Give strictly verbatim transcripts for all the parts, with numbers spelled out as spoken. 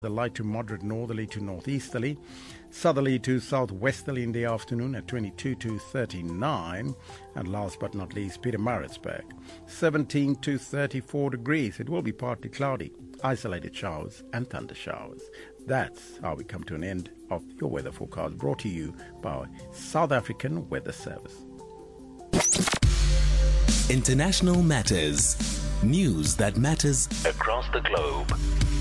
The light to moderate northerly to northeasterly, southerly to southwesterly in the afternoon at twenty-two to thirty-nine, and last but not least, Pietermaritzburg, seventeen to thirty-four degrees. It will be partly cloudy, isolated showers and thunder showers. That's how we come to an end of your weather forecast, brought to you by South African Weather Service. International Matters. News that matters across the globe.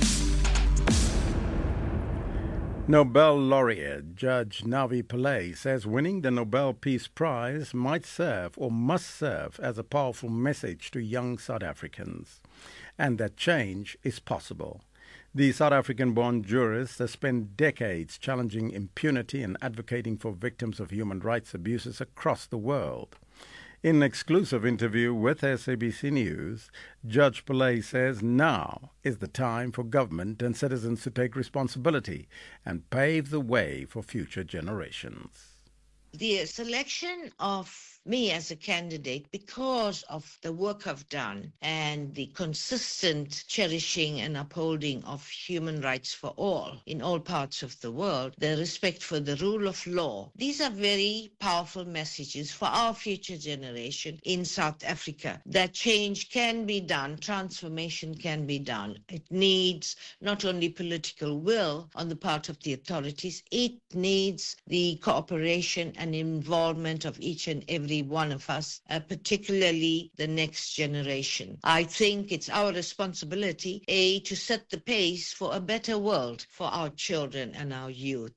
Nobel laureate Judge Navi Pillay says winning the Nobel Peace Prize might serve or must serve as a powerful message to young South Africans, and that change is possible. The South African-born jurist has spent decades challenging impunity and advocating for victims of human rights abuses across the world. In an exclusive interview with S A B C News, Judge Pillay says now is the time for government and citizens to take responsibility and pave the way for future generations. The selection of me as a candidate, because of the work I've done and the consistent cherishing and upholding of human rights for all in all parts of the world, the respect for the rule of law. These are very powerful messages for our future generation in South Africa, that change can be done, transformation can be done. It needs not only political will on the part of the authorities, it needs the cooperation and involvement of each and every one of us, uh, particularly the next generation. I think it's our responsibility, A, to set the pace for a better world for our children and our youth.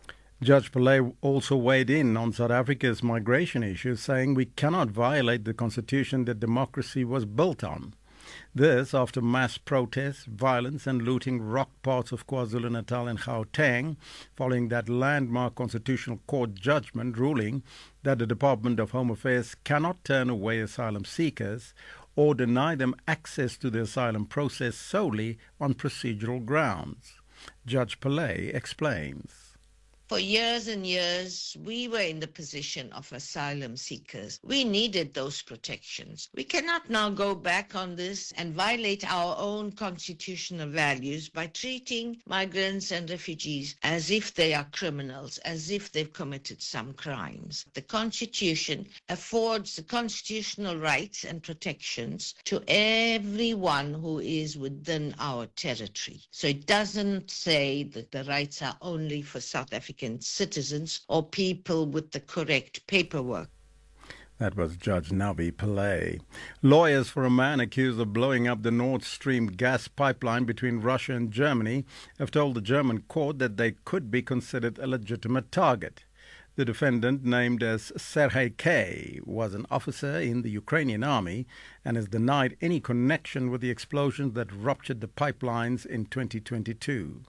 Judge Pillay also weighed in on South Africa's migration issues, saying we cannot violate the constitution that democracy was built on. This after mass protests, violence and looting rocked parts of KwaZulu-Natal and Gauteng following that landmark constitutional court judgment ruling that the Department of Home Affairs cannot turn away asylum seekers or deny them access to the asylum process solely on procedural grounds. Judge Pillay explains. For years and years, we were in the position of asylum seekers. We needed those protections. We cannot now go back on this and violate our own constitutional values by treating migrants and refugees as if they are criminals, as if they've committed some crimes. The Constitution affords the constitutional rights and protections to everyone who is within our territory. So it doesn't say that the rights are only for South Africa citizens or people with the correct paperwork. That was Judge Navi Pillay. Lawyers for a man accused of blowing up the Nord Stream gas pipeline between Russia and Germany have told the German court that they could be considered a legitimate target. The defendant, named as Sergei K., was an officer in the Ukrainian army and has denied any connection with the explosions that ruptured the pipelines in twenty twenty-two.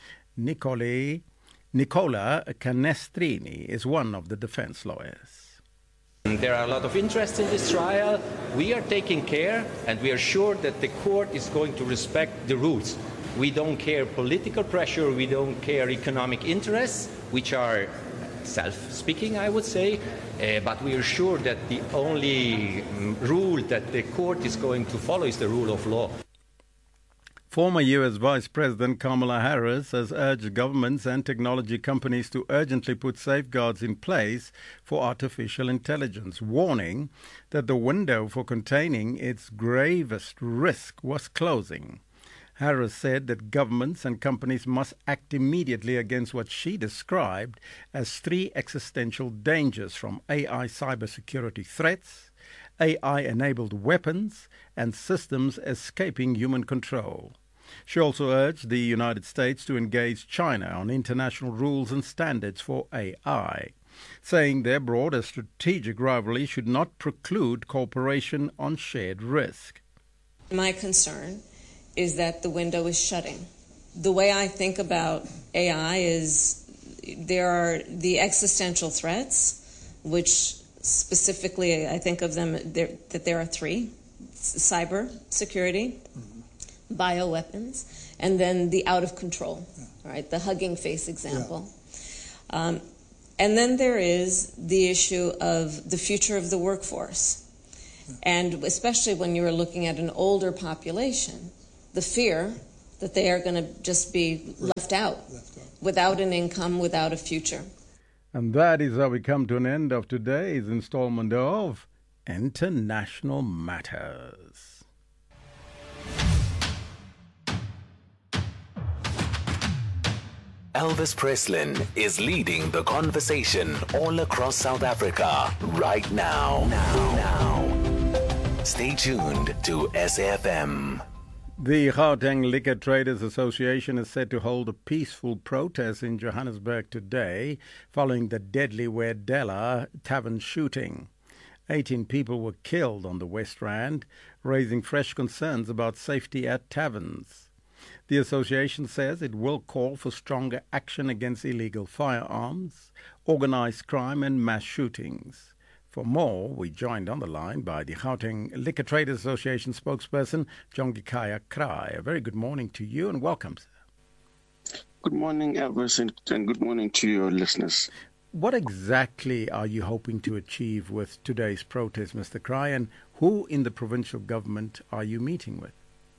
Nicole Nicola Canestrini is one of the defense lawyers. There are a lot of interest in this trial. We are taking care, and we are sure that the court is going to respect the rules. We don't care political pressure, we don't care economic interests, which are self-speaking, I would say, uh, but we are sure that the only um, rule that the court is going to follow is the rule of law. Former U S Vice President Kamala Harris has urged governments and technology companies to urgently put safeguards in place for artificial intelligence, warning that the window for containing its gravest risk was closing. Harris said that governments and companies must act immediately against what she described as three existential dangers from A I cybersecurity threats, A I-enabled weapons, and systems escaping human control. She also urged the United States to engage China on international rules and standards for A I, saying their broader strategic rivalry should not preclude cooperation on shared risk. My concern is that the window is shutting. The way I think about A I is there are the existential threats, which specifically I think of them there, that there are three: cyber security, mm-hmm. bioweapons, and then the out of control, yeah. right? The hugging face example. Yeah. Um, and then there is the issue of the future of the workforce. Yeah. And especially when you're looking at an older population, the fear that they are going to just be left out, left out, without an income, without a future. And that is how we come to an end of today's installment of International Matters. Elvis Preslin is leading the conversation all across South Africa right now. Now, now. Stay tuned to S A F M. The Gauteng Liquor Traders Association is set to hold a peaceful protest in Johannesburg today following the deadly Wedella tavern shooting. eighteen people were killed on the West Rand, raising fresh concerns about safety at taverns. The association says it will call for stronger action against illegal firearms, organised crime and mass shootings. For more, we joined on the line by the Gauteng Liquor Traders Association spokesperson, Jongikaya Kraai. A very good morning to you and welcome, sir. Good morning, Elvis, and good morning to your listeners. What exactly are you hoping to achieve with today's protest, Mister Kraai, and who in the provincial government are you meeting with?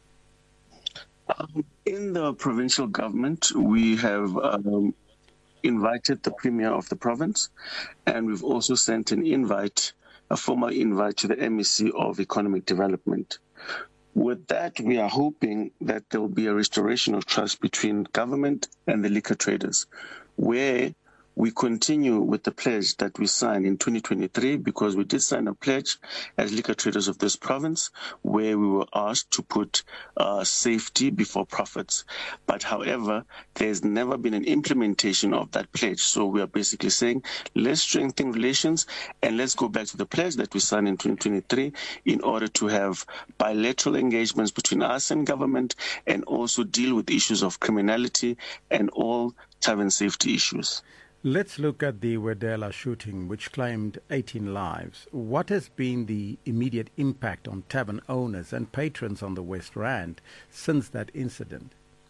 Um, in the provincial government, we have um, invited the Premier of the province, and we've also sent an invite, a formal invite to the M E C of Economic Development. With that, we are hoping that there will be a restoration of trust between government and the liquor traders, where we continue with the pledge that we signed in twenty twenty-three, because we did sign a pledge as liquor traders of this province where we were asked to put uh, safety before profits. But however, there's never been an implementation of that pledge. So we are basically saying, let's strengthen relations and let's go back to the pledge that we signed in twenty twenty-three in order to have bilateral engagements between us and government, and also deal with issues of criminality and all tavern safety issues. Let's look at the Wedella shooting, which claimed eighteen lives. What has been the immediate impact on tavern owners and patrons on the West Rand since that incident?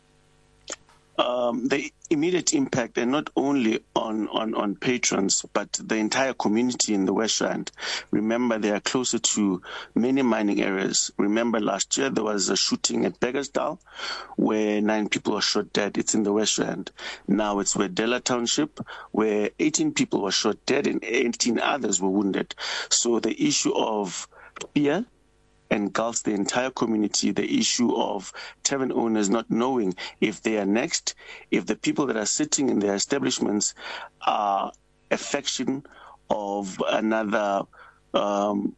Um, the immediate impact, and not only on, on, on patrons, but the entire community in the West Rand. Remember, they are closer to many mining areas. Remember, last year there was a shooting at Beggersdal where nine people were shot dead. It's in the West Rand. Now it's Wedella Township where eighteen people were shot dead and eighteen others were wounded. So the issue of fear engulfs the entire community, the issue of tavern owners not knowing if they are next, if the people that are sitting in their establishments are a faction of another um,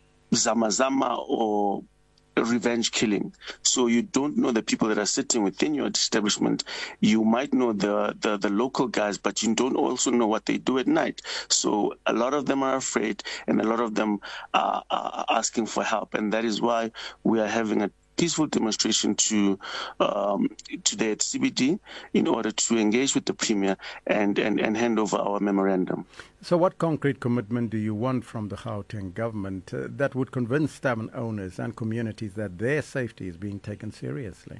Zamazama or revenge killing. So you don't know the people that are sitting within your establishment. You might know the, the, the local guys, but you don't also know what they do at night. So a lot of them are afraid, and a lot of them are, are asking for help. And that is why we are having a peaceful demonstration to um, today at C B D in order to engage with the Premier and, and, and hand over our memorandum. So what concrete commitment do you want from the Gauteng government uh, that would convince tavern owners and communities that their safety is being taken seriously?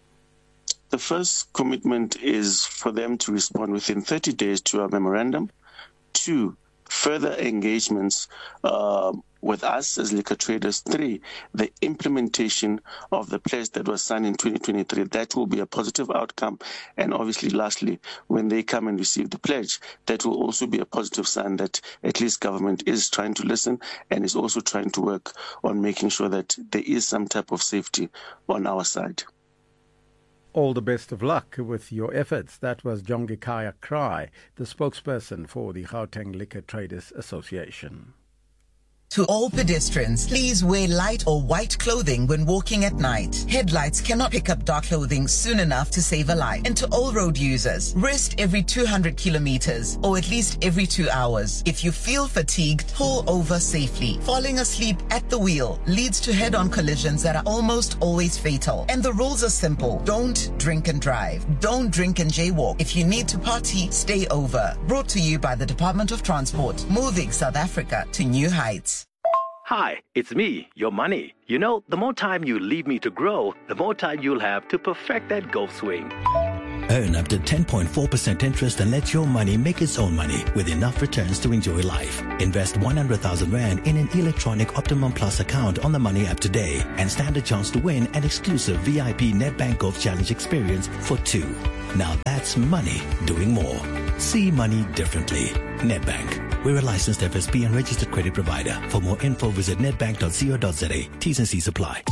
The first commitment is for them to respond within thirty days to our memorandum. Two, further engagements uh, with us as liquor traders. Three, the implementation of the pledge that was signed in twenty twenty-three. That will be a positive outcome. And obviously, lastly, when they come and receive the pledge, that will also be a positive sign that at least government is trying to listen and is also trying to work on making sure that there is some type of safety on our side. All the best of luck with your efforts. That was Jongikaya Kraai, the spokesperson for the Gauteng Liquor Traders Association. To all pedestrians, please wear light or white clothing when walking at night. Headlights cannot pick up dark clothing soon enough to save a life. And to all road users, rest every two hundred kilometers or at least every two hours. If you feel fatigued, pull over safely. Falling asleep at the wheel leads to head-on collisions that are almost always fatal. And the rules are simple. Don't drink and drive. Don't drink and jaywalk. If you need to party, stay over. Brought to you by the Department of Transport, moving South Africa to new heights. Hi, it's me, your money. You know, the more time you leave me to grow, the more time you'll have to perfect that golf swing. Earn up to ten point four percent interest and let your money make its own money with enough returns to enjoy life. Invest one hundred thousand rand in an electronic Optimum Plus account on the Money app today and stand a chance to win an exclusive V I P Nedbank Golf Challenge experience for two. Now that's money doing more. See money differently. Nedbank. We're a licensed F S P and registered credit provider. For more info, visit nedbank dot co dot za. T's and C's apply.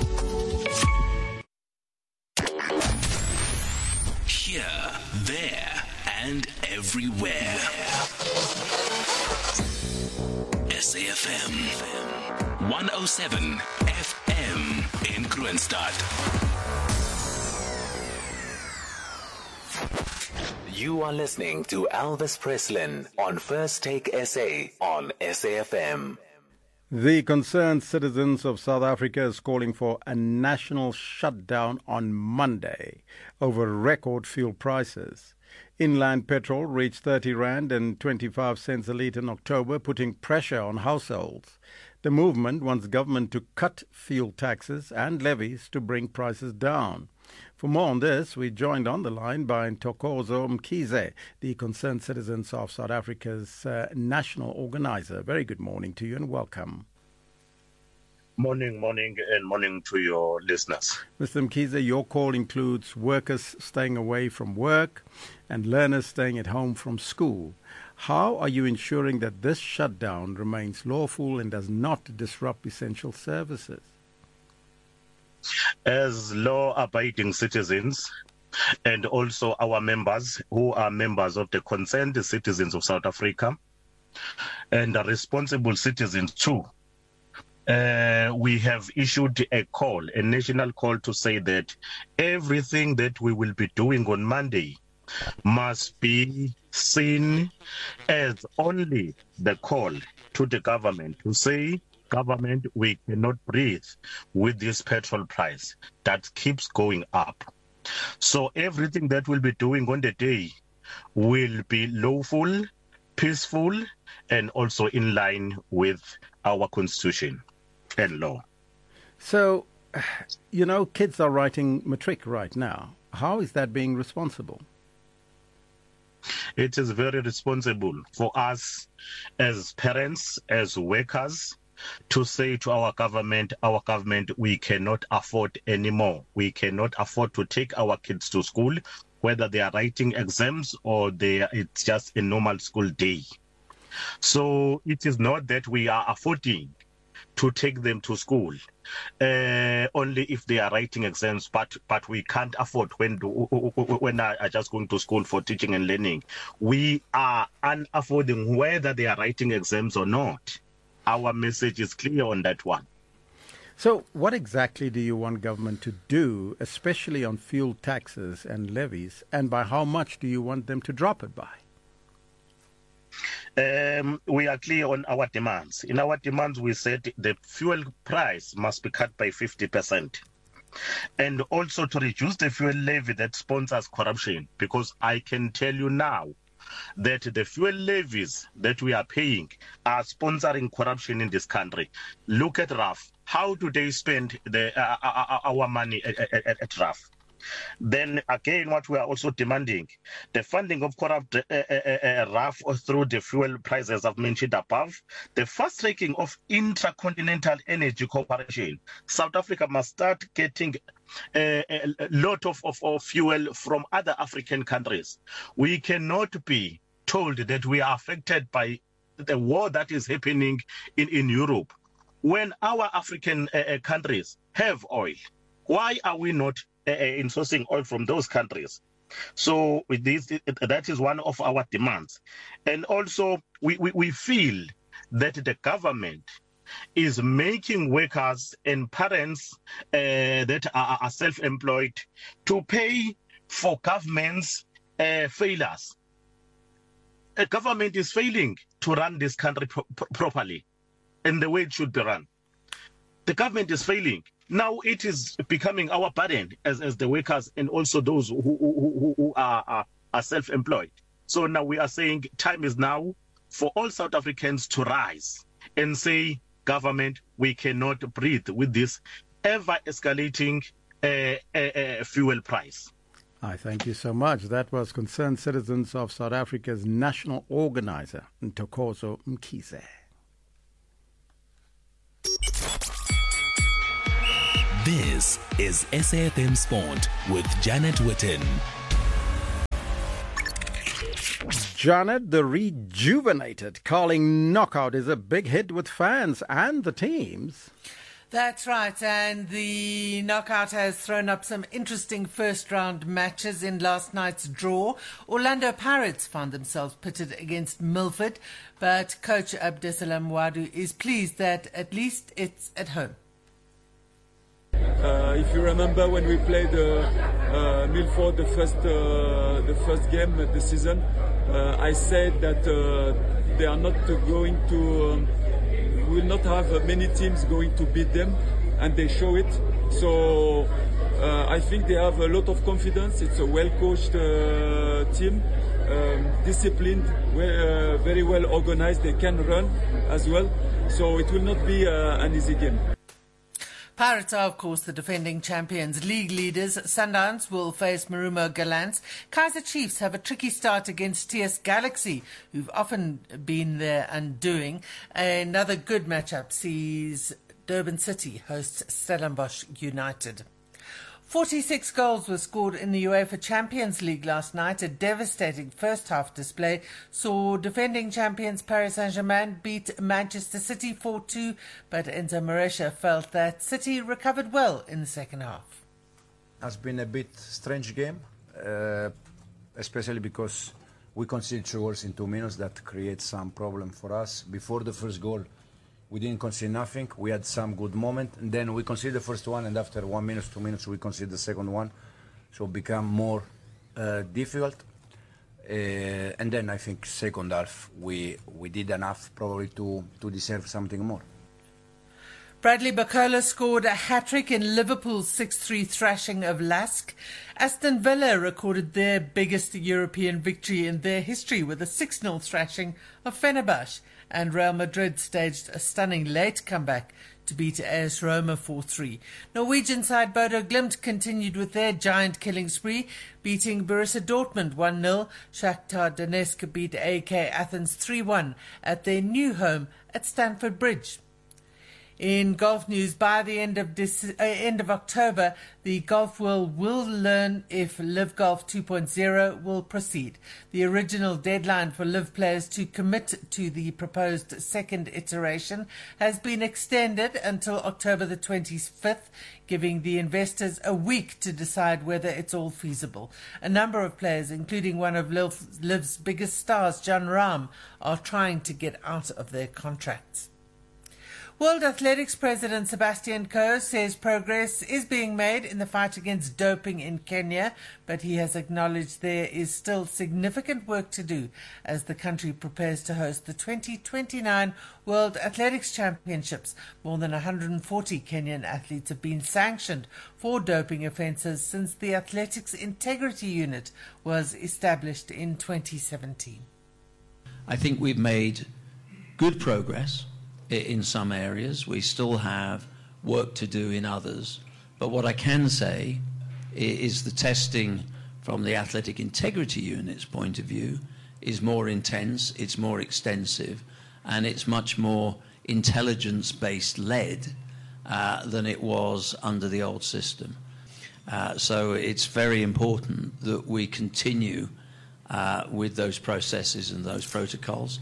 Here, there, and everywhere. S A F M one oh seven F M in Kroonstad. You are listening to Elvis Preslin on First Take S A on S A F M. The concerned citizens of South Africa is calling for a national shutdown on Monday over record fuel prices. Inland petrol reached thirty rand and twenty-five cents a litre in October, putting pressure on households. The movement wants government to cut fuel taxes and levies to bring prices down. For more on this, we joined on the line by Ntokozo Mkhize, the Concerned Citizens of South Africa's uh, national organizer. Very good morning to you and welcome. Morning, morning, and morning to your listeners. Mister Mkhize, your call includes workers staying away from work and learners staying at home from school. How are you ensuring that this shutdown remains lawful and does not disrupt essential services? As law-abiding citizens and also our members who are members of the Concerned Citizens of South Africa and are responsible citizens too, uh, we have issued a call, a national call to say that everything that we will be doing on Monday must be seen as only the call to the government to say, government, we cannot breathe with this petrol price that keeps going up. So everything that we'll be doing on the day will be lawful, peaceful, and also in line with our constitution and law. So, you know, kids are writing matric right now. How is that being responsible? It is very responsible for us as parents, as workers, to say to our government, our government, we cannot afford anymore. We cannot afford to take our kids to school, whether they are writing exams or they are, it's just a normal school day. So it is not that we are affording to take them to school, uh, only if they are writing exams, but but we can't afford when do, when are just going to school for teaching and learning. We are unaffording whether they are writing exams or not. Our message is clear on that one. So what exactly do you want government to do, especially on fuel taxes and levies, and by how much do you want them to drop it by? Um, we are clear on our demands. In our demands, we said the fuel price must be cut by fifty percent. And also to reduce the fuel levy that sponsors corruption, because I can tell you now that the fuel levies that we are paying are sponsoring corruption in this country. Look at R A F. How do they spend the, uh, our money at, at, at R A F? Then again, what we are also demanding, the funding of corrupt uh, uh, uh, R A F through the fuel prices I've mentioned above, the fast tracking of Intercontinental Energy Corporation. South Africa must start getting a, a lot of, of, of fuel from other African countries. We cannot be told that we are affected by the war that is happening in, in Europe. When our African uh, countries have oil, why are we not uh, in sourcing oil from those countries? So with this, that is one of our demands. And also, we, we, we feel that the government is making workers and parents uh, that are, are self-employed to pay for government's uh, failures. A government is failing to run this country pro- properly in the way it should be run. The government is failing. Now it is becoming our burden as, as the workers and also those who, who, who, who are, are, are self-employed. So now we are saying time is now for all South Africans to rise and say, government, we cannot breathe with this ever-escalating uh, uh, uh, fuel price. I thank you so much. That was Concerned Citizens of South Africa's national organizer, Ntokozo Mkhize. This is S A F M Sport with Janet Witten. Janet, the rejuvenated Carling knockout is a big hit with fans and the teams. That's right, and the knockout has thrown up some interesting first-round matches in last night's draw. Orlando Pirates found themselves pitted against Milford, but coach Abdesalam Wadu is pleased that at least it's at home. Uh, if you remember when we played uh, uh, Milford the first uh, the first game of the season, uh, I said that uh, they are not going to. Um, We will not have many teams going to beat them, and they show it. So uh, I think they have a lot of confidence. It's a well-coached uh, team, um, disciplined, uh, very well organized. They can run as well. So it will not be uh, an easy game. Pirates are, of course, the defending champions. League leaders, Sundowns, will face Marumo Gallants. Kaizer Chiefs have a tricky start against T S Galaxy, who've often been their undoing. Another good matchup sees Durban City host Stellenbosch United. forty-six goals were scored in the UEFA Champions League last night. A devastating first-half display saw defending champions Paris Saint-Germain beat Manchester City four two, but Enzo Maresca felt that City recovered well in the second half. It's been a bit strange game, uh, especially because we conceded two goals in two minutes. That creates some problem for us. Before the first goal, we didn't concede nothing. We had some good moment, and then we conceded the first one, and after one minute, two minutes, we conceded the second one. So it became more uh, difficult. Uh, and then I think second half we we did enough probably to, to deserve something more. Bradley Bacola scored a hat-trick in Liverpool's six three thrashing of Lask. Aston Villa recorded their biggest European victory in their history with a six nil thrashing of Fenerbahce. And Real Madrid staged a stunning late comeback to beat A S Roma four three. Norwegian side Bodo Glimt continued with their giant killing spree, beating Borussia Dortmund one nil. Shakhtar Donetsk beat A E K Athens three one at their new home at Stamford Bridge. In golf news, by the end of this, uh, end of October, the golf world will learn if Live Golf two point oh will proceed. The original deadline for Live players to commit to the proposed second iteration has been extended until October the twenty-fifth, giving the investors a week to decide whether it's all feasible. A number of players, including one of Live's biggest stars, John Rahm, are trying to get out of their contracts. World Athletics President Sebastian Coe says progress is being made in the fight against doping in Kenya, but he has acknowledged there is still significant work to do as the country prepares to host the twenty twenty-nine World Athletics Championships. More than one hundred forty Kenyan athletes have been sanctioned for doping offences since the Athletics Integrity Unit was established in twenty seventeen. I think we've made good progress in some areas. We still have work to do in others. But what I can say is the testing from the Athletic Integrity Unit's point of view is more intense, it's more extensive, and it's much more intelligence-based led uh, than it was under the old system. Uh, so it's very important that we continue uh, with those processes and those protocols.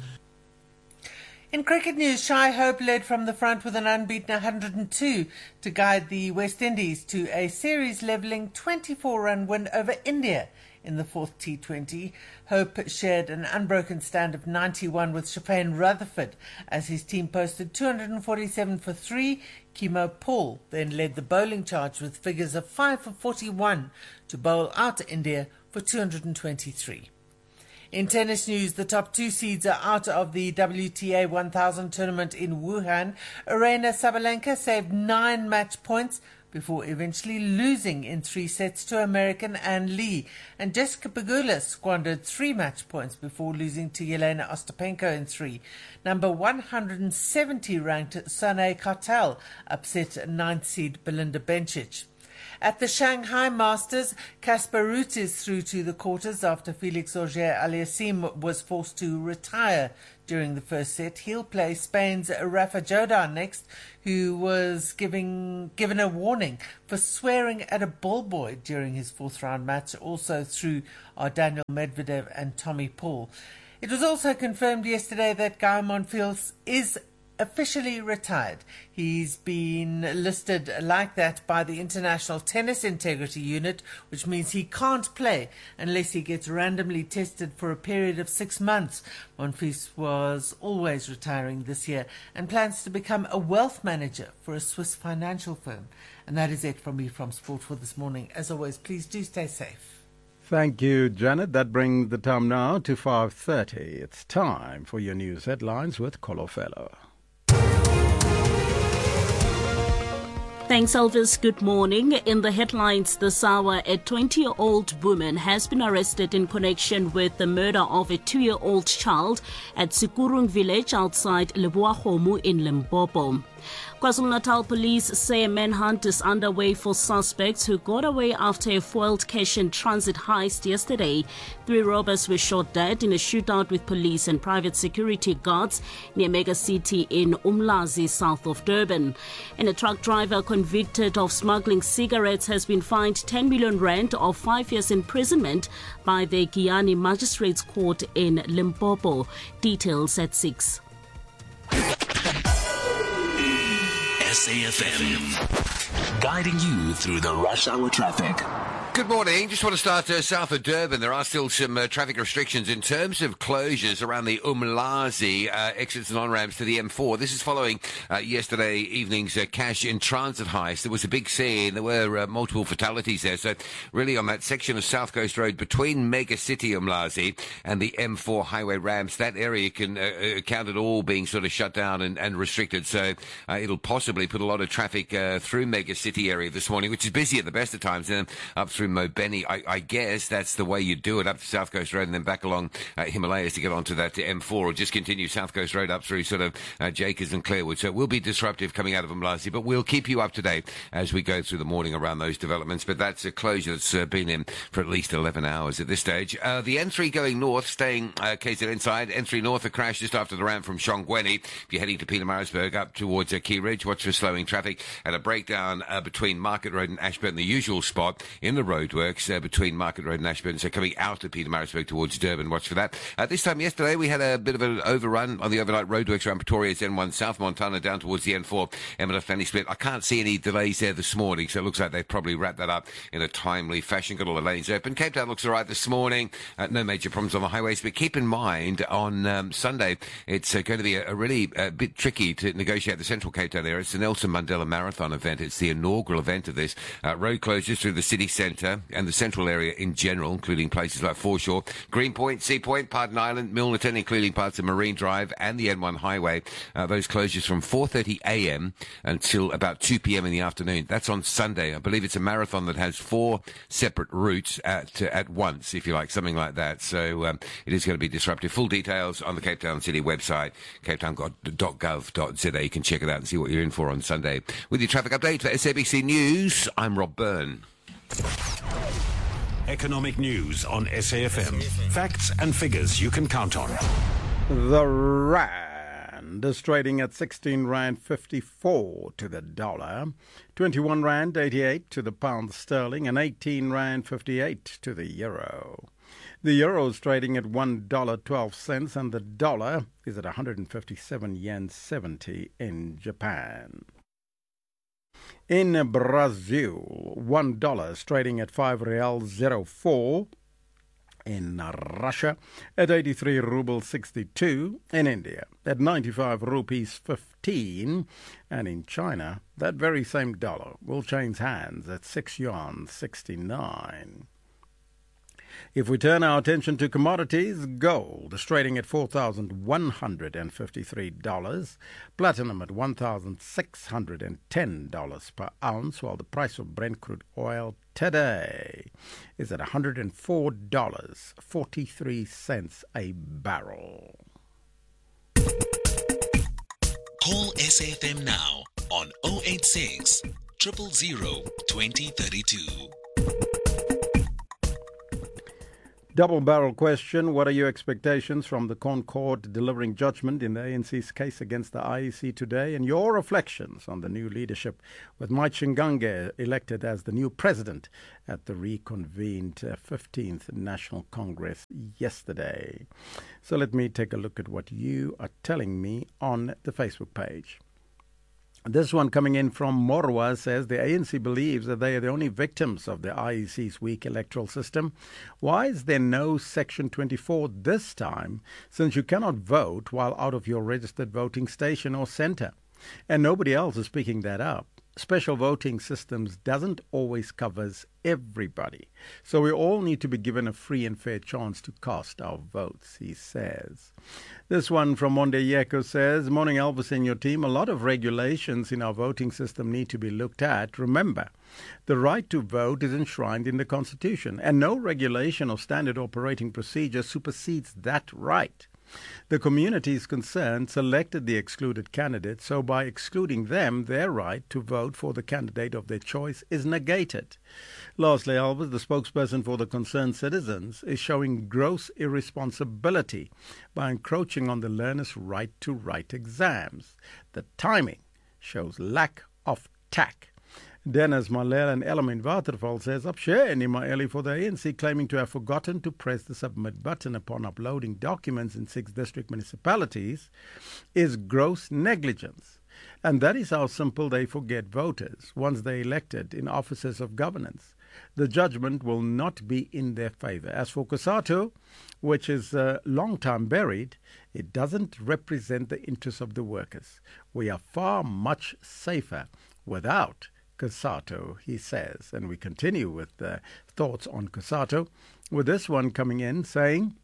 In cricket news, Shai Hope led from the front with an unbeaten one hundred two to guide the West Indies to a series-levelling twenty-four run win over India in the fourth T twenty. Hope shared an unbroken stand of ninety-one with Shafane Rutherford as his team posted two hundred forty-seven for three. Kimo Paul then led the bowling charge with figures of five for forty-one to bowl out India for two hundred twenty-three. In tennis news, the top two seeds are out of the W T A one thousand tournament in Wuhan. Aryna Sabalenka saved nine match points before eventually losing in three sets to American Ann Lee. And Jessica Pegula squandered three match points before losing to Yelena Ostapenko in three. Number one hundred seventy ranked Sane Kartel upset ninth seed Belinda Bencic. At the Shanghai Masters, Casper Ruud is through to the quarters after Felix Auger-Aliassime was forced to retire during the first set. He'll play Spain's Rafa Jodar next, who was giving, given a warning for swearing at a ball boy during his fourth round match. Also through are Daniel Medvedev and Tommy Paul. It was also confirmed yesterday that Guy Monfils is officially retired. He's been listed like that by the International Tennis Integrity Unit, which means he can't play unless he gets randomly tested for a period of six months. Monfils was always retiring this year and plans to become a wealth manager for a Swiss financial firm. And that is it from me from Sport for this morning. As always, please do stay safe. Thank you, Janet. That brings the time now to five thirty. It's time for your news headlines with Kolofelo. Thanks, Elvis. Good morning. In the headlines this hour, a twenty-year-old woman has been arrested in connection with the murder of a two-year-old child at Sikurung village outside Leboahomu in Limpopo. KwaZulu-Natal police say a manhunt is underway for suspects who got away after a foiled cash and transit heist yesterday. Three robbers were shot dead in a shootout with police and private security guards near Mega City in Umlazi, south of Durban. And a truck driver convicted of smuggling cigarettes has been fined ten million rand or five years imprisonment by the Giyani Magistrates Court in Limpopo. Details at six. S A F M, guiding you through the rush hour traffic. Good morning. Just want to start uh, south of Durban. There are still some uh, traffic restrictions in terms of closures around the Umlazi uh, exits and on-ramps to the M four. This is following uh, yesterday evening's uh, cash in transit heist. There was a big scene. There were uh, multiple fatalities there. So really on that section of South Coast Road between Mega City Umlazi and the M four highway ramps, that area can uh, count it all being sort of shut down and, and restricted. So uh, it'll possibly put a lot of traffic uh, through Mega City area this morning, which is busy at the best of times, and up through Mobeni. I, I guess that's the way you do it, up to South Coast Road and then back along uh, Himalayas to get onto that M four, or just continue South Coast Road up through sort of uh, Jakers and Clarewood. So it will be disruptive coming out of Umlazi, but we'll keep you up to date as we go through the morning around those developments. But that's a closure that's uh, been in for at least eleven hours at this stage. Uh, the N three going north, staying uh, K Z N side. N three north, a crash just after the ramp from Shongweni. If you're heading to Pietermaritzburg up towards uh, Key Ridge, watch for slowing traffic, and a breakdown uh, between Market Road and Ashburton, the usual spot in the roadworks uh, between Market Road and Ashburton. So coming out of Pietermaritzburg towards Durban, watch for that. Uh, this time yesterday, we had a bit of an overrun on the overnight roadworks around Pretoria's N one South, Montana down towards the N four, Emma Fanny split. I can't see any delays there this morning, so it looks like they've probably wrapped that up in a timely fashion. Got all the lanes open. Cape Town looks all right this morning. Uh, no major problems on the highways, but keep in mind on um, Sunday, it's uh, going to be a, a really uh, bit tricky to negotiate the central Cape Town area. It's the Nelson Mandela Marathon event. It's the inaugural event of this. Uh, road closures through the city centre and the central area in general, including places like Foreshore, Greenpoint, Sea Point, Pardon Island, Milnerton, including parts of Marine Drive and the N one highway. Uh, those closures from four thirty a m until about two p m in the afternoon. That's on Sunday. I believe it's a marathon that has four separate routes at uh, at once, if you like, something like that. So um, it is going to be disruptive. Full details on the Cape Town City website, cape town dot gov dot z a. You can check it out and see what you're in for on Sunday. With your traffic update for S A B C News, I'm Rob Byrne. Economic news on S A F M. Facts and figures you can count on. The rand is trading at sixteen rand fifty-four to the dollar, twenty-one rand eighty-eight to the pound sterling, and eighteen rand fifty-eight to the euro. The euro is trading at one dollar twelve cents, and the dollar is at one hundred fifty-seven yen seventy in Japan. In Brazil, one dollar is trading at five real zero four. In Russia, at eighty-three rubles sixty-two. In India, at ninety-five rupees fifteen. And in China, that very same dollar will change hands at six yuan sixty-nine. If we turn our attention to commodities, gold is trading at four thousand one hundred fifty-three dollars, platinum at one thousand six hundred ten dollars per ounce, while the price of Brent crude oil today is at one hundred four dollars and forty-three cents a barrel. Call S A F M now on oh eight six, triple zero twenty thirty-two. Double barrel question. What are your expectations from the Con Court delivering judgment in the A N C's case against the I E C today? And your reflections on the new leadership with Mike Shingange elected as the new president at the reconvened uh, fifteenth National Congress yesterday. So let me take a look at what you are telling me on the Facebook page. This one coming in from Morwa says the A N C believes that they are the only victims of the I E C's weak electoral system. Why is there no Section twenty-four this time, since you cannot vote while out of your registered voting station or centre? And nobody else is picking that up. Special voting systems doesn't always covers everybody. So we all need to be given a free and fair chance to cast our votes, he says. This one from Monde Yeko says, Morning Elvis and your team, a lot of regulations in our voting system need to be looked at. Remember, the right to vote is enshrined in the Constitution, and no regulation or standard operating procedure supersedes that right. The communities concerned selected the excluded candidate, so by excluding them, their right to vote for the candidate of their choice is negated. Lastly, Elvis, the spokesperson for the concerned citizens, is showing gross irresponsibility by encroaching on the learners' right to write exams. The timing shows lack of tact. Dennis Malel and Element Waterval says, Upshare Nimaeli for the A N C claiming to have forgotten to press the submit button upon uploading documents in six district municipalities is gross negligence. And that is how simple they forget voters once they're elected in offices of governance. The judgment will not be in their favour. As for COSATU, which is a long time buried, it doesn't represent the interests of the workers. We are far much safer without COSATU, he says. And we continue with the thoughts on COSATU, with this one coming in saying,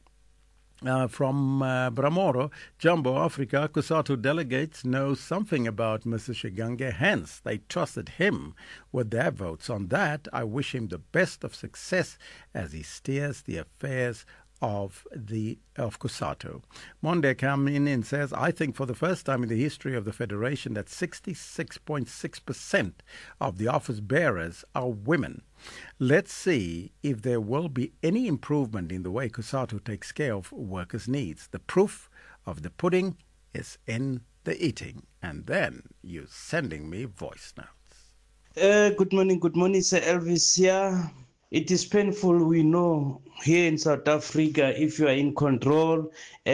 uh, from uh, Bramoro, Jumbo Africa, COSATU delegates know something about Mister Shingange, hence they trusted him with their votes. On that, I wish him the best of success as he steers the affairs of the of COSATU. Monde coming in and says, I think for the first time in the history of the Federation that sixty-six point six percent of the office bearers are women. Let's see if there will be any improvement in the way COSATU takes care of workers' needs. The proof of the pudding is in the eating. And then you're sending me voice notes. Uh, good morning, good morning, Sir Elvis here. It is painful, we know, here in South Africa, if you are in control,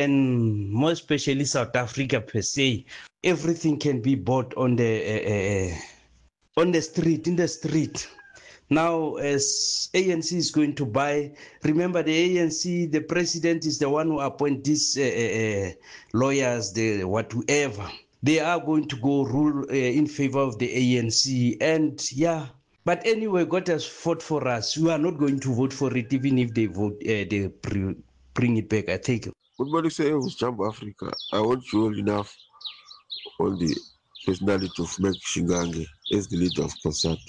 and more especially South Africa per se, everything can be bought on the uh, on the street, in the street. Now, as A N C is going to buy, remember the A N C, the president is the one who appoints these uh, uh, lawyers, the whatever. They are going to go rule uh, in favor of the A N C, and yeah. But anyway, God has fought for us. We are not going to vote for it, even if they vote, uh, they bring it back. I think. Good morning, sir. It was Jumbo Africa. I want you all enough on the personality of Mike Shingange as the leader of COSATU.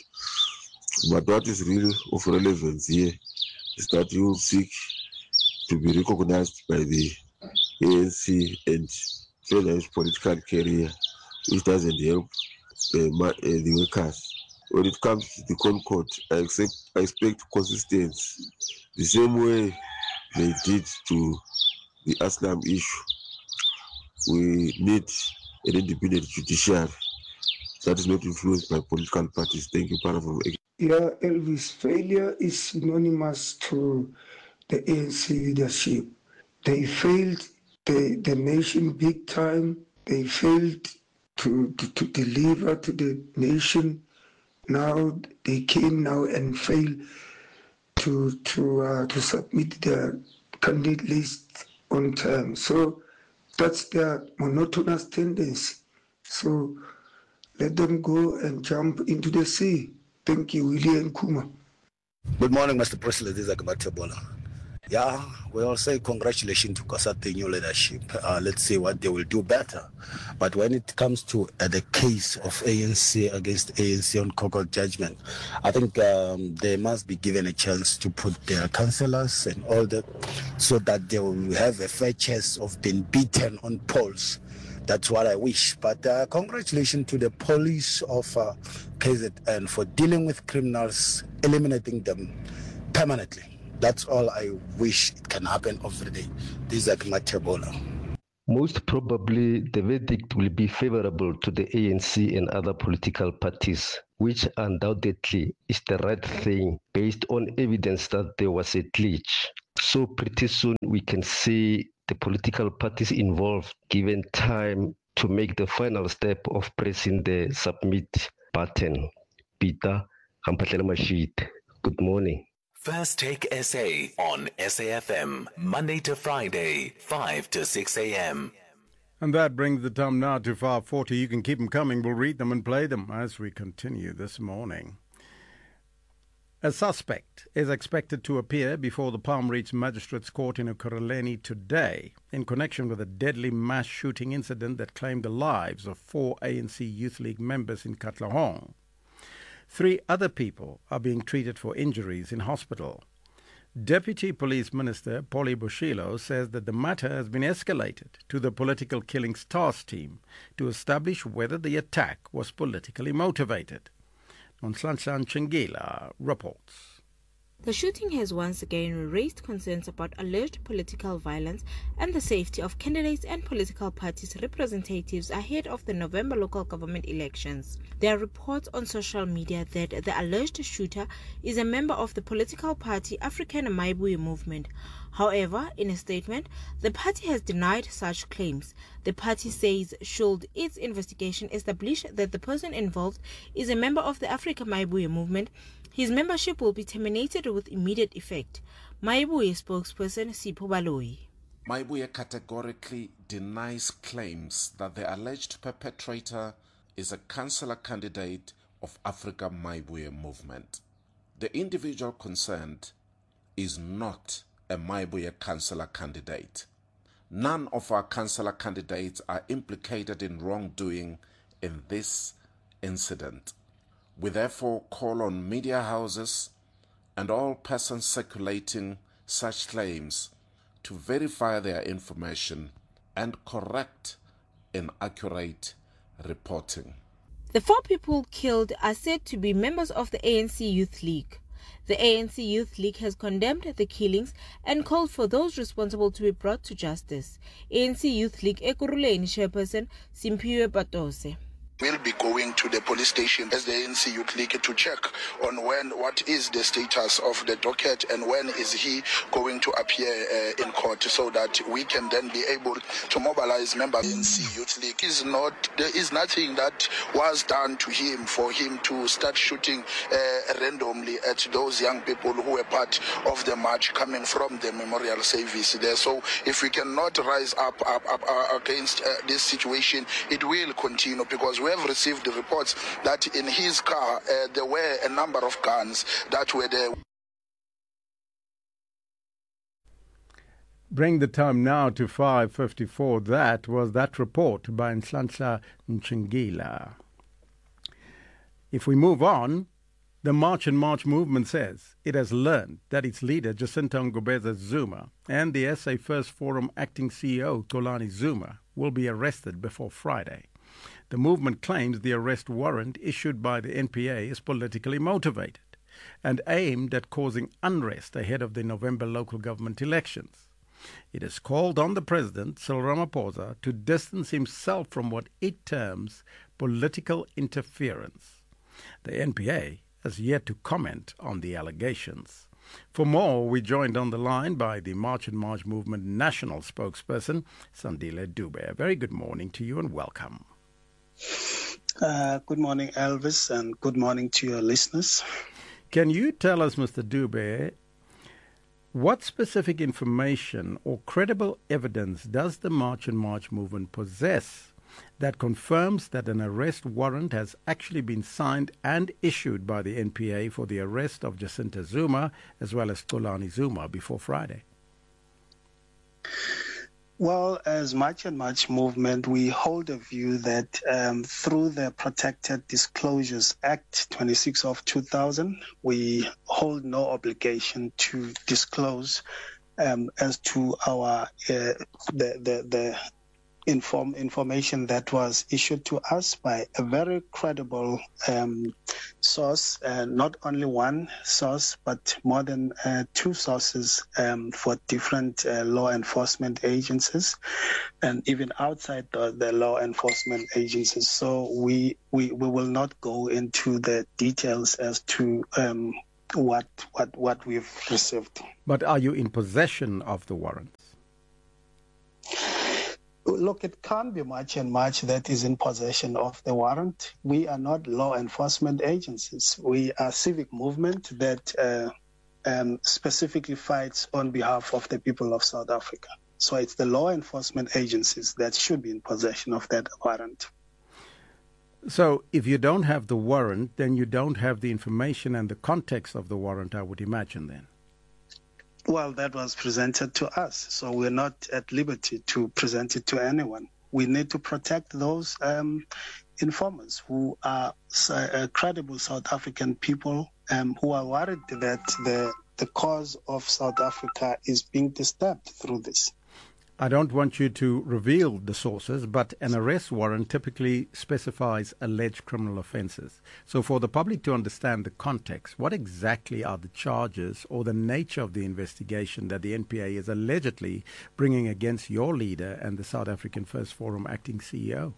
But what is really of relevance here is that you seek to be recognized by the A N C and further his political career, which doesn't help uh, uh, the workers. When it comes to the Concord, I, accept, I expect consistency, the same way they did to the Aslam issue. We need an independent judiciary that is not influenced by political parties. Thank you, Paravom. Yeah, Elvis, failure is synonymous to the A N C leadership. They failed the, the nation big time. They failed to, to, to deliver to the nation. Now they came now and failed to to uh, to submit their candidate list on time. So that's their monotonous tendency. So let them go and jump into the sea. Thank you, William Kuma. Good morning, Mister President. This is Agabatabola. Yeah, we all say congratulations to COSATU new leadership. Uh, let's see what they will do better. But when it comes to uh, the case of A N C against A N C on Concord judgment, I think um, they must be given a chance to put their councillors and all that so that they will have a fair chance of being beaten on polls. That's what I wish. But uh, congratulations to the police of uh, K Z N for dealing with criminals, eliminating them permanently. That's all I wish it can happen every day. This is Matebola. Most probably, the verdict will be favorable to the A N C and other political parties, which undoubtedly is the right thing based on evidence that there was a glitch. So pretty soon we can see the political parties involved given time to make the final step of pressing the submit button. Peter Kampatlela-Mashid, good morning. First Take S A on S A F M, Monday to Friday, five to six a.m. And that brings the time now to five forty. You can keep them coming. We'll read them and play them as we continue this morning. A suspect is expected to appear before the Palm Reach Magistrates Court in Ekurhuleni today in connection with a deadly mass shooting incident that claimed the lives of four A N C Youth League members in Katlehong. Three other people are being treated for injuries in hospital. Deputy Police Minister Polly Bushilo says that the matter has been escalated to the Political Killings Task Team to establish whether the attack was politically motivated. Nonhlanhla Ntshingila reports. The shooting has once again raised concerns about alleged political violence and the safety of candidates and political parties' representatives ahead of the November local government elections. There are reports on social media that the alleged shooter is a member of the political party African Maibuye Movement. However, in a statement, the party has denied such claims. The party says should its investigation establish that the person involved is a member of the Africa Maibuye Movement, his membership will be terminated with immediate effect. Maibuye spokesperson Sipho Baloyi. Maibuye categorically denies claims that the alleged perpetrator is a councillor candidate of Africa Maibuye Movement. The individual concerned is not a Maibuye councillor candidate. None of our councillor candidates are implicated in wrongdoing in this incident. We therefore call on media houses and all persons circulating such claims to verify their information and correct inaccurate reporting. The four people killed are said to be members of the A N C Youth League. The A N C Youth League has condemned the killings and called for those responsible to be brought to justice. A N C Youth League Ekurhuleni chairperson Simphiwe Patose. We'll be going to the police station as the A N C Youth League to check on when, what is the status of the docket and when is he going to appear uh, in court, so that we can then be able to mobilize members. A N C Youth League is not, there is nothing that was done to him for him to start shooting uh, randomly at those young people who were part of the march coming from the memorial service there. So if we cannot rise up, up, up uh, against uh, this situation, it will continue, because we We have received the reports that in his car uh, there were a number of guns that were there. Bring the time now to five fifty-four. That was that report by Nonhlanhla Ntshingila. If we move on, the March and March movement says it has learned that its leader, Jacinta Ngubeza Zuma, and the S A First Forum acting C E O, Xolani Zuma, will be arrested before Friday. The movement claims the arrest warrant issued by the N P A is politically motivated and aimed at causing unrest ahead of the November local government elections. It has called on the President, Cyril Ramaphosa, to distance himself from what it terms political interference. The N P A has yet to comment on the allegations. For more, we joined on the line by the March and March movement national spokesperson, Sandile Dube. A very good morning to you and welcome. Uh, good morning, Elvis, and good morning to your listeners. Can you tell us, Mister Dube, what specific information or credible evidence does the March and March movement possess that confirms that an arrest warrant has actually been signed and issued by the N P A for the arrest of Jacinta Zuma as well as Xolani Zuma before Friday? Well, as March and March movement, we hold a view that um, through the Protected Disclosures Act twenty-six of two thousand, we hold no obligation to disclose um, as to our uh, the, the the inform information that was issued to us by a very credible um, source, uh, not only one source, but more than uh, two sources um, for different uh, law enforcement agencies, and even outside the, the law enforcement agencies. So we, we we will not go into the details as to um, what what what we've received. But are you in possession of the warrants? Look, it can't be much and much that is in possession of the warrant. We are not law enforcement agencies. We are a civic movement that uh, um, specifically fights on behalf of the people of South Africa. So it's the law enforcement agencies that should be in possession of that warrant. So if you don't have the warrant, then you don't have the information and the context of the warrant, I would imagine then. Well, that was presented to us, so we're not at liberty to present it to anyone. We need to protect those um, informers who are uh, credible South African people um, who are worried that the, the cause of South Africa is being disturbed through this. I don't want you to reveal the sources, but an arrest warrant typically specifies alleged criminal offences. So for the public to understand the context, what exactly are the charges or the nature of the investigation that the N P A is allegedly bringing against your leader and the South African First Forum acting C E O?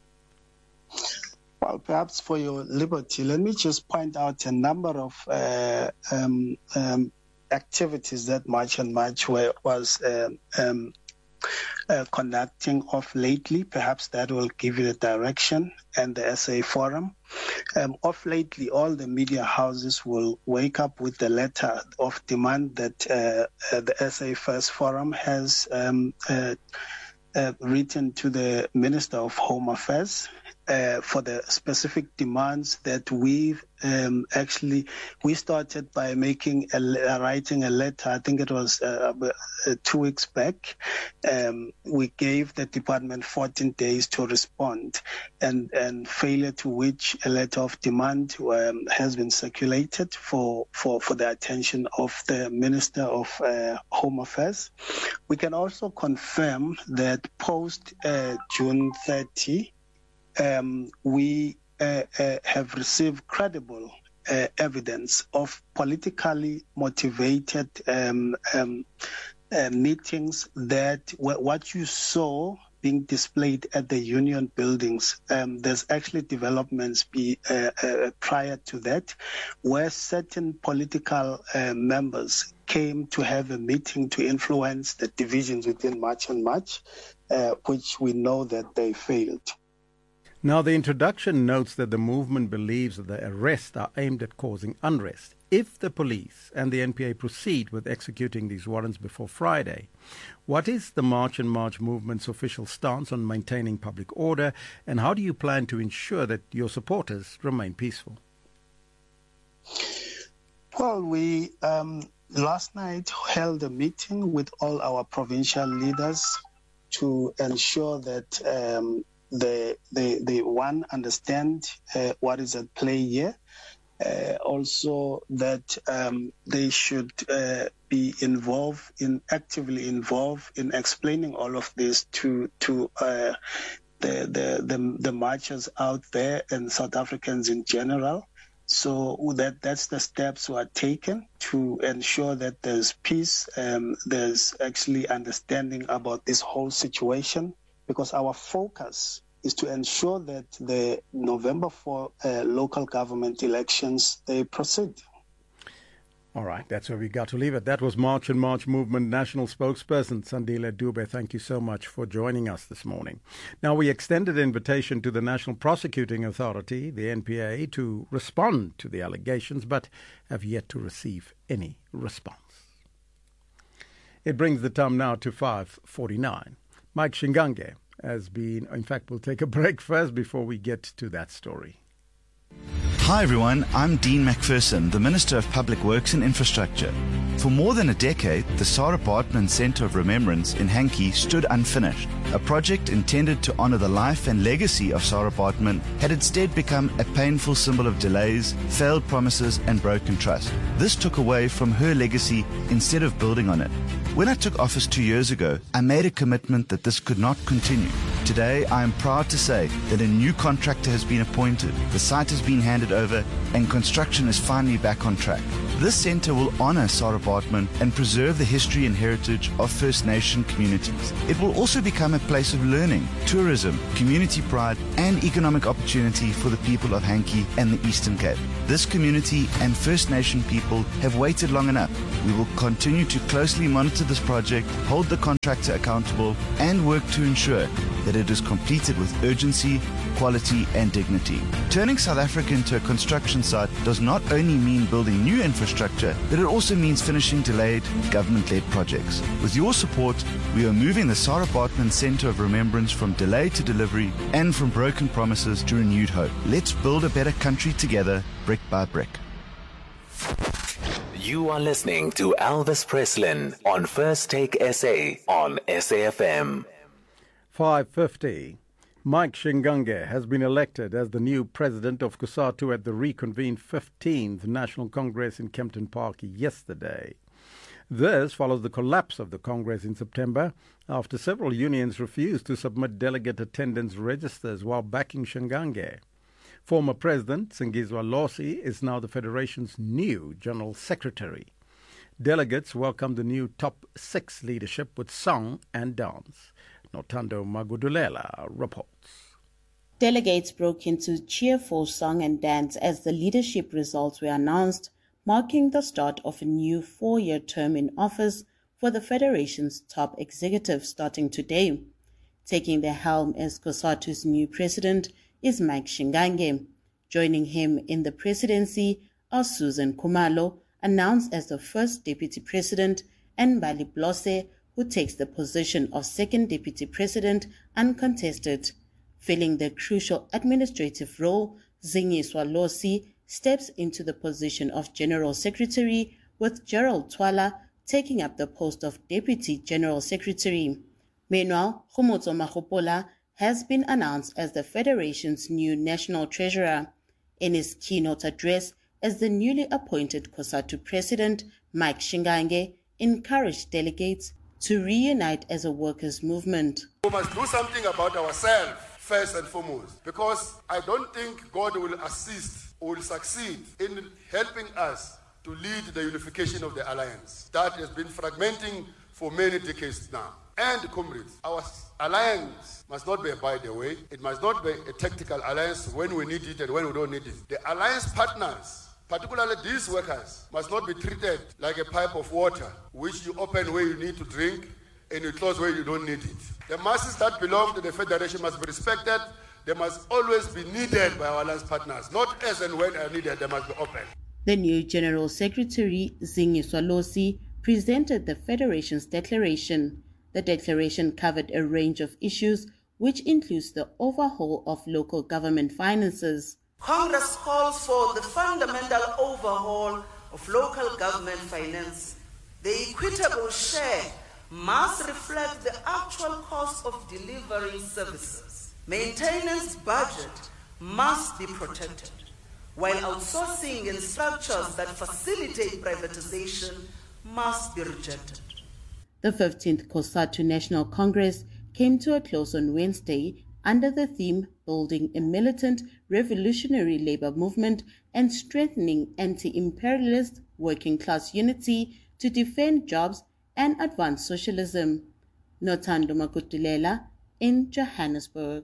Well, perhaps for your liberty, let me just point out a number of uh, um, um, activities that March and March were, was um, um, Uh, conducting of lately. Perhaps that will give you the direction, and the S A Forum. Um, of lately, all the media houses will wake up with the letter of demand that uh, uh, the S A First Forum has um, uh, uh, written to the Minister of Home Affairs uh, for the specific demands that we um, actually, we started by making a, uh, writing a letter, I think it was uh, uh, two weeks back. Um, we gave the department fourteen days to respond, and, and failure to which a letter of demand um, has been circulated for, for, for the attention of the Minister of uh, Home Affairs. We can also confirm that post uh, June thirtieth, um, we uh, uh, have received credible uh, evidence of politically motivated um, um, uh, meetings that w- what you saw being displayed at the union buildings. Um, there's actually developments be, uh, uh, prior to that where certain political uh, members came to have a meeting to influence the divisions within March and March, uh, which we know that they failed. Now, the introduction notes that the movement believes that the arrests are aimed at causing unrest. If the police and the N P A proceed with executing these warrants before Friday, what is the March and March movement's official stance on maintaining public order, and how do you plan to ensure that your supporters remain peaceful? Well, we um, last night held a meeting with all our provincial leaders to ensure that um, they, they, they, one, understand uh, what is at play here. Uh, also that um, they should uh, be involved in actively involved in explaining all of this to to uh, the, the the the marchers out there and South Africans in general. So that that's the steps were taken to ensure that there's peace, um, there's actually understanding about this whole situation, because our focus is to ensure that the November fourth uh, local government elections, they proceed. All right, that's where we got to leave it. That was March and March Movement National Spokesperson Sandile Dube. Thank you so much for joining us this morning. Now, we extended an invitation to the National Prosecuting Authority, the N P A, to respond to the allegations, but have yet to receive any response. It brings the time now to five forty-nine. Mike Shingange has been, in fact, we'll take a break first before we get to that story. Hi everyone, I'm Dean McPherson, the Minister of Public Works and Infrastructure. For more than a decade, the Sarah Baartman Centre of Remembrance in Hankey stood unfinished. A project intended to honour the life and legacy of Sarah Baartman had instead become a painful symbol of delays, failed promises and broken trust. This took away from her legacy instead of building on it. When I took office two years ago, I made a commitment that this could not continue. Today, I am proud to say that a new contractor has been appointed, the site has been handed over, and construction is finally back on track. This centre will honour Sarah Baartman and preserve the history and heritage of First Nation communities. It will also become a place of learning, tourism, community pride and economic opportunity for the people of Hankey and the Eastern Cape. This community and First Nation people have waited long enough. We will continue to closely monitor this project, hold the contractor accountable and work to ensure that it is completed with urgency, quality and dignity. Turning South Africa into a construction site does not only mean building new infrastructure, but it also means finishing delayed government-led projects. With your support, we are moving the Sarah Baartman Centre of Remembrance from delay to delivery and from broken promises to renewed hope. Let's build a better country together, brick by brick. You are listening to Elvis Preslin on First Take S A on S A F M. five fifty. Mike Shingange has been elected as the new president of COSATU at the reconvened fifteenth National Congress in Kempton Park yesterday. This follows the collapse of the Congress in September after several unions refused to submit delegate attendance registers while backing Shingange. Former President Singizwa Losi is now the Federation's new General Secretary. Delegates welcomed the new top six leadership with song and dance. Notando Magudulela reports. Delegates broke into cheerful song and dance as the leadership results were announced, marking the start of a new four-year term in office for the Federation's top executive starting today. Taking the helm as COSATU's new president is Mike Shingange. Joining him in the presidency are Susan Khumalo, announced as the first deputy president, and Bali Blose, who takes the position of second deputy president uncontested. Filling the crucial administrative role, Zingiswa Losi steps into the position of general secretary, with Gerald Twala taking up the post of deputy general secretary. Meanwhile, Khomotso Magopola has been announced as the Federation's new national treasurer. In his keynote address as the newly appointed COSATU president, Mike Shingange encouraged delegates to reunite as a workers' movement. We must do something about ourselves first and foremost, because I don't think God will assist or will succeed in helping us to lead the unification of the alliance that has been fragmenting for many decades now. And comrades, our alliance must not be by the way. It must not be a tactical alliance when we need it and when we don't need it. The alliance partners, particularly these workers, must not be treated like a pipe of water, which you open where you need to drink and you close where you don't need it. The masses that belong to the Federation must be respected. They must always be needed by our alliance partners, not as and when are needed, they must be open. The new General Secretary, Zingiswa Losi, presented the Federation's declaration. The declaration covered a range of issues, which includes the overhaul of local government finances. Congress calls for the fundamental overhaul of local government finance. The equitable share must reflect the actual cost of delivering services. Maintenance budget must be protected, while outsourcing and structures that facilitate privatization must be rejected. The fifteenth COSATU National Congress came to a close on Wednesday under the theme Building a Militant Revolutionary Labour Movement and Strengthening Anti-Imperialist Working Class Unity to Defend Jobs and Advance Socialism. Notando Makutulela in Johannesburg.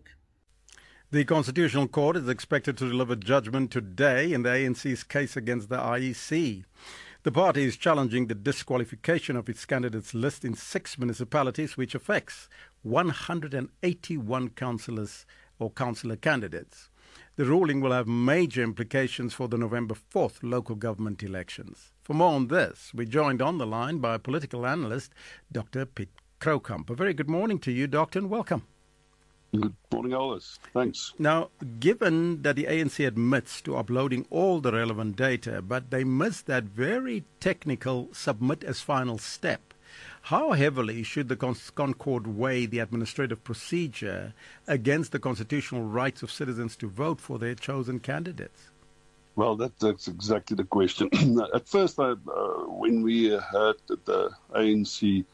The Constitutional Court is expected to deliver judgment today in the A N C's case against the I E C. The party is challenging the disqualification of its candidates list in six municipalities, which affects one hundred eighty-one councillors or councillor candidates. The ruling will have major implications for the November fourth local government elections. For more on this, we're joined on the line by political analyst Doctor Piet Kroukamp. A very good morning to you, Doctor, and welcome. Good morning, Elvis. Thanks. Now, given that the A N C admits to uploading all the relevant data, but they missed that very technical submit as final step, how heavily should the Concord weigh the administrative procedure against the constitutional rights of citizens to vote for their chosen candidates? Well, that, that's exactly the question. At first, I, uh, when we heard that the A N C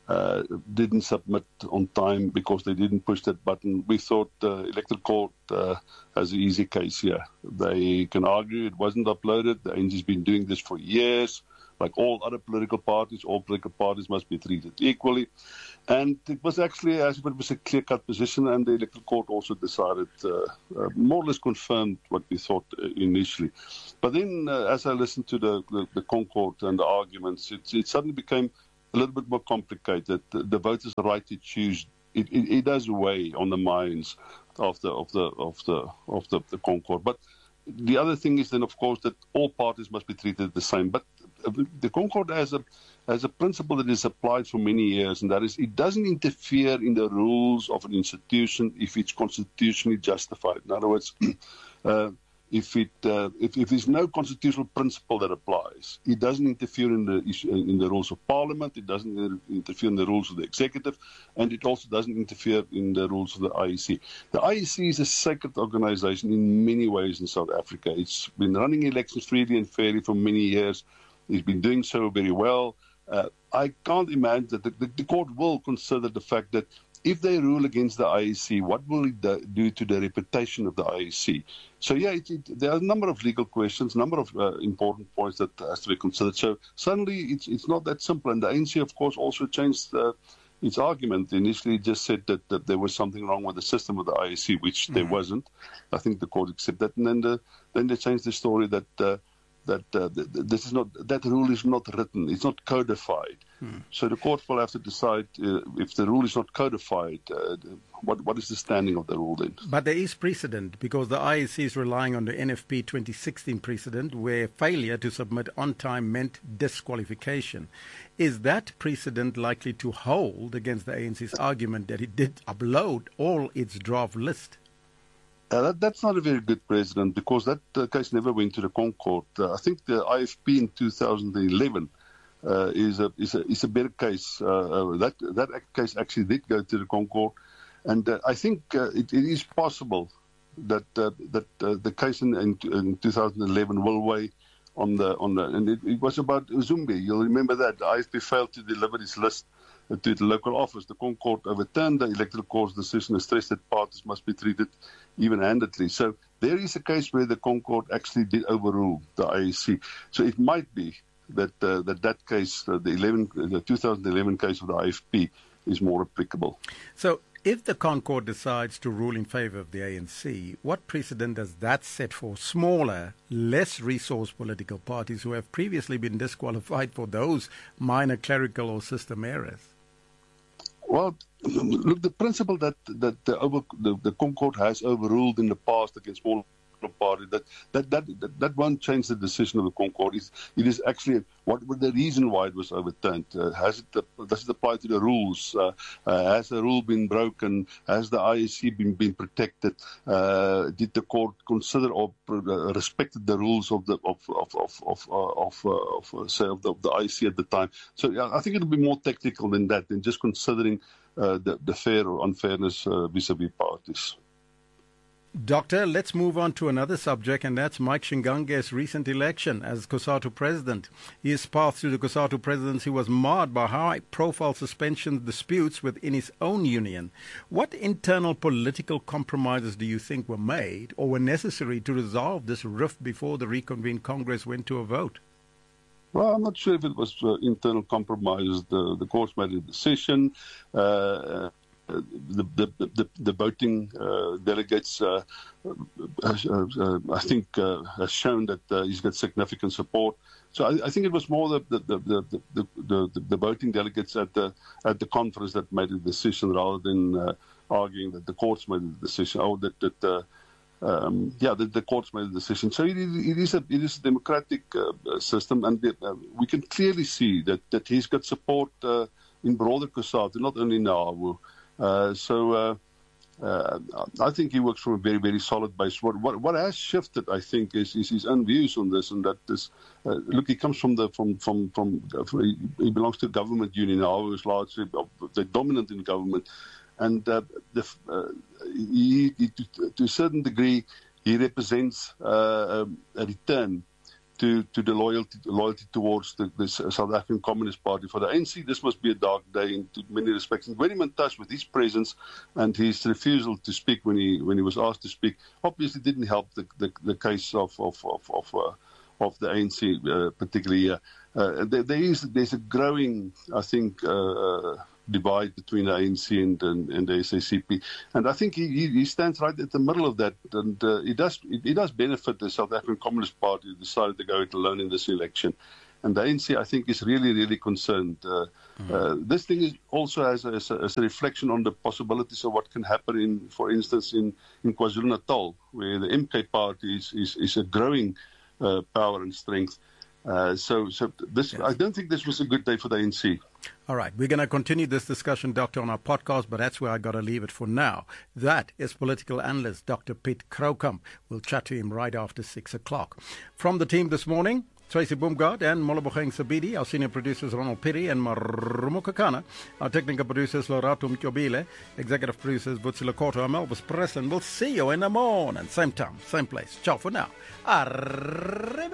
uh, didn't submit on time because they didn't push that button. We thought the uh, electoral court uh, has an easy case here. They can argue it wasn't uploaded. The A N C's been doing this for years. Like all other political parties, all political parties must be treated equally. And it was actually as if it was a clear-cut position, and the electoral court also decided, uh, uh, more or less confirmed what we thought uh, initially. But then, uh, as I listened to the, the, the Concord and the arguments, it, it suddenly became a little bit more complicated. The, the voters' right to choose, it, it, it does weigh on the minds of the of the of the of the, the Concord. But the other thing is then, of course, that all parties must be treated the same. But the Concord has a has a principle that is applied for many years, and that is it doesn't interfere in the rules of an institution if it's constitutionally justified. In other words, uh, if it uh, if, if there's no constitutional principle that applies, it doesn't interfere in the in the rules of Parliament. It doesn't interfere in the rules of the executive, and it also doesn't interfere in the rules of the I E C. The I E C is a sacred organization in many ways in South Africa. It's been running elections freely and fairly for many years. It's been doing so very well. Uh, I can't imagine that the, the, the court will consider the fact that if they rule against the I E C, what will it do to the reputation of the I E C? So, yeah, it, it, there are a number of legal questions, a number of uh, important points that has to be considered. So, suddenly, it's it's not that simple. And the A N C, of course, also changed uh, its argument. Initially, it just said that, that there was something wrong with the system of the I E C, which mm-hmm. there wasn't. I think the court accepted that. And then, the, then they changed the story that... Uh, that uh, this is not that rule is not written, it's not codified. Hmm. So the court will have to decide uh, if the rule is not codified, uh, what what is the standing of the rule then? But there is precedent because the I E C is relying on the N F P twenty sixteen precedent where failure to submit on time meant disqualification. Is that precedent likely to hold against the A N C's argument that it did upload all its draft list? Uh, that, that's not a very good precedent because that uh, case never went to the Concord. Uh, I think the I F P in two thousand eleven uh, is a is a is a better case. Uh, uh, that that case actually did go to the Concord, and uh, I think uh, it, it is possible that uh, that uh, the case in, in, in two thousand eleven will weigh on the on the and it, it was about Zumbi. You'll remember that the I F P failed to deliver its list to the local office. The Concord overturned the electoral court's decision and stressed that parties must be treated even-handedly. So there is a case where the Concord actually did overrule the I E C. So it might be that uh, that, that case, uh, the eleven, the two thousand eleven case of the I F P, is more applicable. So if the Concord decides to rule in favour of the A N C, what precedent does that set for smaller, less resourced political parties who have previously been disqualified for those minor clerical or system errors? Well, look, the principle that that the, over, the, the Concord has overruled in the past against small party, that that, that that that won't change the decision of the Concord. It's, it is actually what was the reason why it was overturned. Uh, has it uh, does it apply to the rules? Uh, uh, has the rule been broken? Has the I E C been been protected? Uh, did the court consider or uh, respected the rules of the of of of of, uh, of, uh, of uh, say of the, of the I E C at the time? So yeah, I think it'll be more technical than that, than just considering uh, the the fair or unfairness uh, vis-a-vis parties. Doctor, let's move on to another subject, and that's Mike Shingange's recent election as COSATU president. His path to the COSATU presidency was marred by high-profile suspension disputes within his own union. What internal political compromises do you think were made or were necessary to resolve this rift before the reconvened Congress went to a vote? Well, I'm not sure if it was uh, internal compromises. The, the courts made a decision. Uh, Uh, the, the, the, the voting uh, delegates, uh, uh, uh, I think, uh, has shown that uh, he's got significant support. So I, I think it was more the the, the, the, the, the, the voting delegates at the at the conference that made the decision, rather than uh, arguing that the courts made the decision. Oh, that that uh, um, yeah, that the courts made the decision. So it, it is a it is a democratic uh, system, and the, uh, we can clearly see that that he's got support uh, in broader COSATU, not only now. Uh, so uh, uh, I think he works from a very, very solid base. What what, what has shifted, I think, is, is his own views on this, and that is, uh, look, he comes from the from from from uh, he belongs to the government union now, who's largely uh, dominant in government, and uh, the, uh, he, he to, to a certain degree he represents uh, a return to, to the loyalty loyalty towards the, the South African Communist Party. For the A N C, this must be a dark day in many respects. And very much touched with his presence and his refusal to speak when he when he was asked to speak, obviously didn't help the the, the case of of of of, uh, of the A N C, uh, particularly here. Uh, there, there is there's a growing, I think, uh, divide between the A N C and, and, and the S A C P, and I think he, he stands right at the middle of that, and uh, it does it, it does benefit the South African Communist Party who decided to go it alone in this election, and the A N C I think is really really concerned. Uh, mm-hmm. uh, this thing is also as a, as, a, as a reflection on the possibilities of what can happen in, for instance, in, in KwaZulu-Natal, where the M K party is is, is a growing uh, power and strength. Uh, so, so this yes. I don't think this was a good day for the A N C. All right, we're going to continue this discussion, Doctor, on our podcast, but that's where I got to leave it for now. That is political analyst Doctor Piet Kroukamp. We'll chat to him right after six o'clock. From the team this morning, Tracy Boomgaard and Molobogeng Sabidi, our senior producers Ronald Piri and Marumo Kakana, our technical producers Lorato Mtobile, executive producers Vutsila Koto, I'm Elvis Preston. We'll see you in the morning, same time, same place. Ciao for now. Arrivederci.